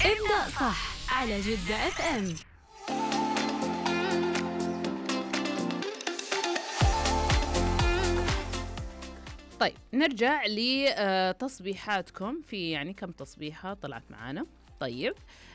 ابدأ صح على جدة اف ام. طيب نرجع لتصبيحاتكم. في يعني كم تصبيحة طلعت معانا؟ طيب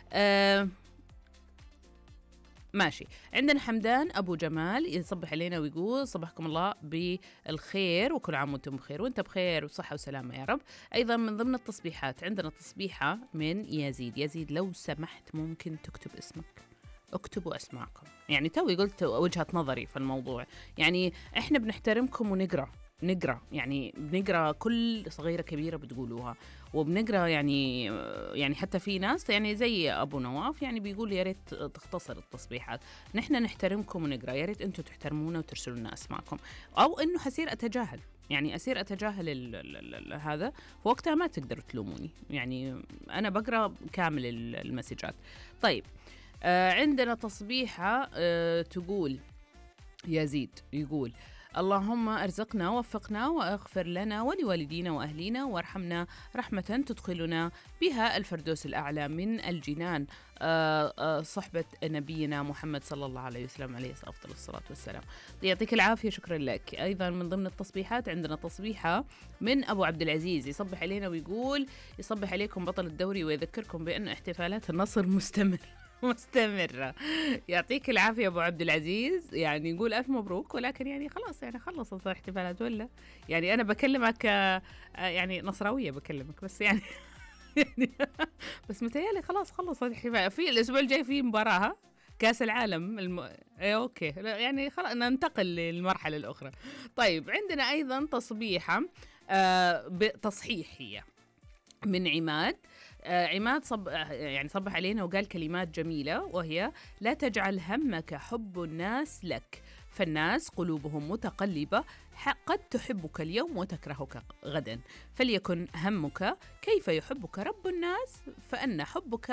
ماشي. عندنا حمدان أبو جمال يصبح علينا ويقول صبحكم الله بالخير وكل عام وانتم بخير. وانت بخير وصحة وسلامة يا رب. أيضا من ضمن التصبيحات عندنا تصبيحة من يزيد. يزيد لو سمحت ممكن تكتب اسمك، اكتبوا اسماءكم. يعني توي قلت وجهة نظري في الموضوع. يعني احنا بنحترمكم ونقرأ يعني بنقرأ كل صغيرة كبيرة بتقولوها، وبنقرأ يعني حتى في ناس يعني زي أبو نواف يعني بيقول يا ريت تختصر التصبيحات. نحن نحترمكم ونقرأ، يا ريت أنتم تحترمونا وترسلوا لنا أسماءكم، أو إنه حصير أتجاهل، يعني أصير أتجاهل هذا وقتها ما تقدروا تلوموني. يعني أنا بقرأ كامل المسجات. طيب عندنا تصبيحة تقول يزيد يقول اللهم أرزقنا ووفقنا وأغفر لنا ولوالدينا وأهلينا وارحمنا رحمة تدخلنا بها الفردوس الأعلى من الجنان، صحبة نبينا محمد صلى الله عليه وسلم عليه أفضل الصلاة والسلام. يعطيك العافية، شكرا لك. أيضا من ضمن التصبيحات عندنا تصبيحة من أبو عبد العزيز يصبح علينا ويقول يصبح عليكم بطل الدوري ويذكركم بأن احتفالات النصر مستمرة. يعطيك العافية أبو عبد العزيز. يعني يقول ألف مبروك، ولكن يعني خلاص يعني خلصت الاحتفالات ولا يعني أنا بكلمك يعني نصراوية بكلمك بس يعني يعني بس متهيألي خلاص خلصت الاحتفال. في الأسبوع الجاي في مباراة كأس العالم أوكي يعني خلاص ننتقل للمرحلة الأخرى. طيب عندنا أيضا تصبيحة بتصحيح هي من عماد. عماد يعني صبح علينا وقال كلمات جميلة، وهي لا تجعل همك حب الناس لك، فالناس قلوبهم متقلبة، قد تحبك اليوم وتكرهك غدا، فليكن همك كيف يحبك رب الناس، فأن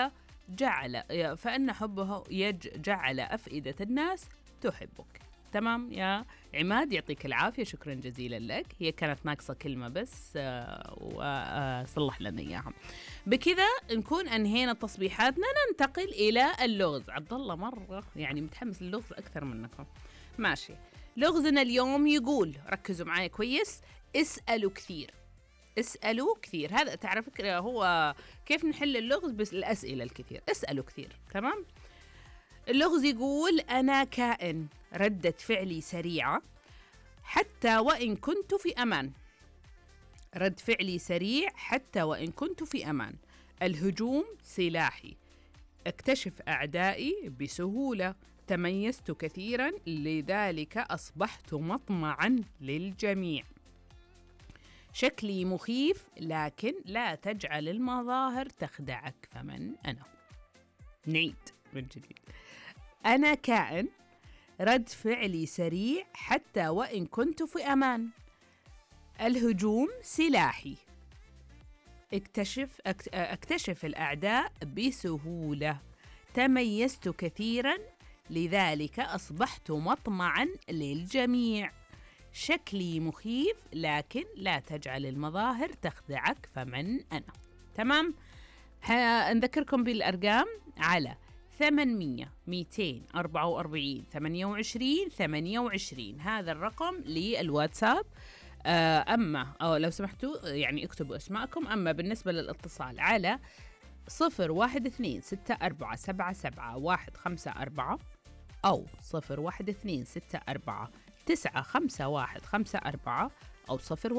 حبه جعل أفئدة الناس تحبك. تمام يا عماد، يعطيك العافية، شكرا جزيلا لك. هي كانت ناقصة كلمة بس وصلح لنا إياها. بكذا نكون أنهينا تصبيحاتنا، ننتقل إلى اللغز. عبد الله مرة يعني متحمس للغز أكثر منكم. ماشي، لغزنا اليوم يقول ركزوا معايا كويس، اسألوا كثير. هذا تعرف هو كيف نحل اللغز، بس الأسئلة الكثير، اسألوا كثير. تمام. اللغز يقول أنا كائن ردة فعلي سريعة حتى وإن كنت في أمان. رد فعلي سريع حتى وإن كنت في أمان. الهجوم سلاحي. اكتشف أعدائي بسهولة. تميزت كثيرا لذلك أصبحت مطمعا للجميع. شكلي مخيف لكن لا تجعل المظاهر تخدعك، فمن أنا؟ نعيد من جديد. أنا كائن رد فعلي سريع حتى وإن كنت في أمان. الهجوم سلاحي. اكتشف الأعداء بسهولة. تميزت كثيرا لذلك أصبحت مطمعا للجميع. شكلي مخيف لكن لا تجعل المظاهر تخدعك، فمن أنا؟ تمام. نذكركم بالأرقام على 800 244 28 28. هذا الرقم للواتساب. أما أو لو سمحتوا يعني اكتبوا اسماءكم. أما بالنسبة للاتصال على 0126477154 أو 0126495154 أو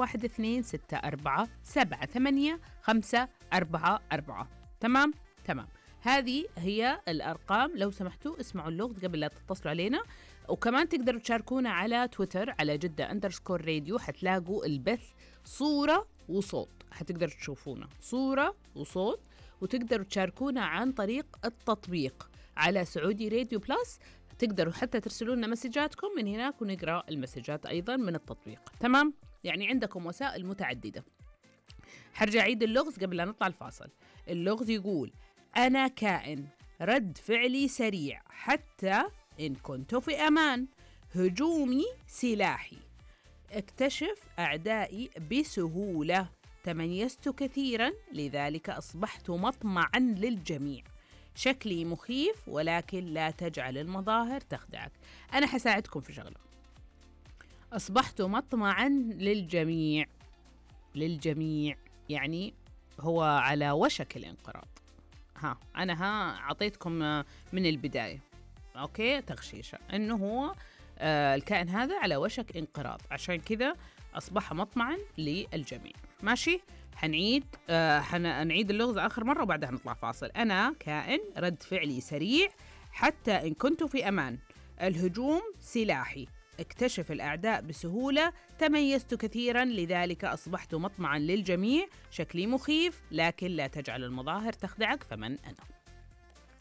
0126478544. تمام. هذه هي الأرقام. لو سمحتوا اسمعوا اللغز قبل لا تتصلوا علينا. وكمان تقدروا تشاركونا على تويتر على جدة_راديو. حتلاقوا البث صورة وصوت، حتقدروا تشوفونا صورة وصوت. وتقدروا تشاركونا عن طريق التطبيق على سعودي راديو بلس. تقدروا حتى ترسلوا لنا مسجاتكم من هناك ونقرأ المسجات أيضا من التطبيق. تمام. يعني عندكم وسائل متعددة. حرجع عيد اللغز قبل لا نطلع الفاصل. اللغز يقول أنا كائن رد فعلي سريع حتى إن كنت في أمان. هجومي سلاحي. اكتشف أعدائي بسهولة. تميزت كثيرا لذلك أصبحت مطمعا للجميع. شكلي مخيف ولكن لا تجعل المظاهر تخدعك. أنا حساعدكم في شغلة. أصبحت مطمعا للجميع. للجميع يعني هو على وشك الانقراض. أنا أعطيتكم من البداية أوكي تغشيشة إنه هو الكائن هذا على وشك انقراض، عشان كذا أصبح مطمعا للجميع. ماشي، حنعيد اللغز آخر مرة وبعدها نطلع فاصل. أنا كائن رد فعلي سريع حتى إن كنت في أمان. الهجوم سلاحي. اكتشف الأعداء بسهولة. تميزت كثيرا لذلك أصبحت مطمعا للجميع. شكلي مخيف لكن لا تجعل المظاهر تخدعك. فمن أنا؟